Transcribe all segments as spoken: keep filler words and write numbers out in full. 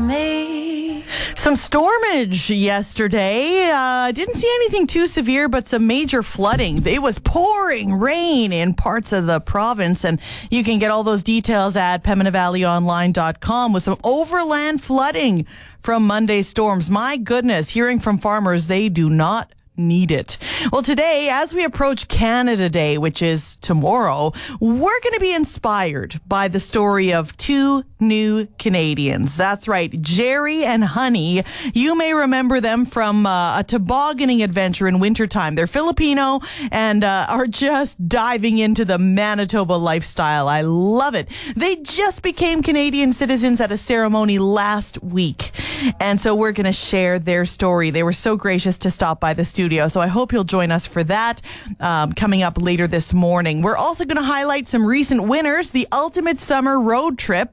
me. Some stormage yesterday. Uh, didn't see anything too severe, but some major flooding. It was pouring rain in parts of the province, and you can get all those details at pembina valley online dot com with some overland flooding from Monday's storms. My goodness, hearing from farmers, they do not need it. Well, today, as we approach Canada Day, which is tomorrow, we're going to be inspired by the story of two new Canadians. That's right, Jerry and Honey. You may remember them from uh, a tobogganing adventure in wintertime. They're Filipino and uh, are just diving into the Manitoba lifestyle. I love it. They just became Canadian citizens at a ceremony last week. And so we're going to share their story. They were so gracious to stop by the studio. So I hope you'll join us for that um, coming up later this morning. We're also going to highlight some recent winners. The ultimate summer road trip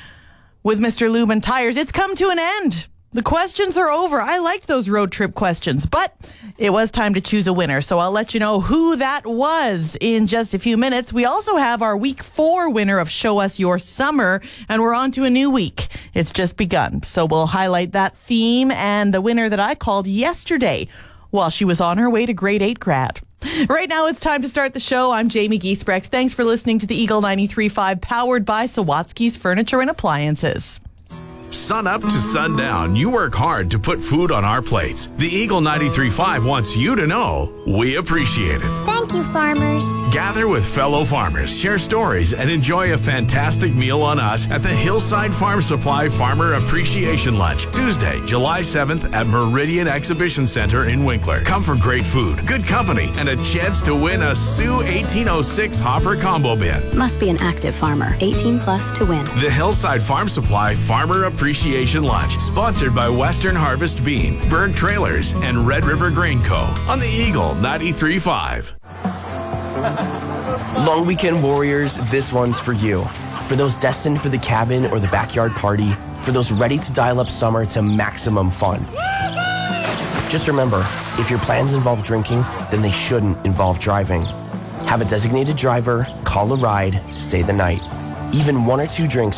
with Mister Lubin Tires. It's come to an end. The questions are over. I liked those road trip questions, but it was time to choose a winner. So I'll let you know who that was in just a few minutes. We also have our week four winner of Show Us Your Summer, and we're on to a new week. It's just begun. So we'll highlight that theme and the winner that I called yesterday while she was on her way to grade eight grad. Right now, it's time to start the show. I'm Jamie Giesbrecht. Thanks for listening to the Eagle ninety-three point five, powered by Sawatsky's Furniture and Appliances. Sun up to sundown, you work hard to put food on our plates. The Eagle ninety-three point five wants you to know we appreciate it. Thank you, farmers. Gather with fellow farmers, share stories, and enjoy a fantastic meal on us at the Hillside Farm Supply Farmer Appreciation Lunch, Tuesday, July seventh at Meridian Exhibition Center in Winkler. Come for great food, good company, and a chance to win a Sioux eighteen oh six Hopper Combo Bin. Must be an active farmer, eighteen plus to win. The Hillside Farm Supply Farmer Appreciation Lunch, sponsored by Western Harvest Bean, Berg Trailers, and Red River Grain Co. on the Eagle ninety-three point five. Long weekend warriors, this one's for you. For those destined for the cabin or the backyard party, for those ready to dial up summer to maximum fun. Just remember, if your plans involve drinking, then they shouldn't involve driving. Have a designated driver, call a ride, stay the night. Even one or two drinks